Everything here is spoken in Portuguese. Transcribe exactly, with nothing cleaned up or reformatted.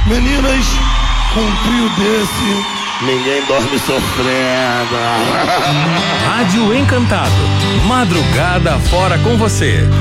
Meninas, com um trio desse, ninguém dorme sofrendo. Rádio Encantado, madrugada fora com você.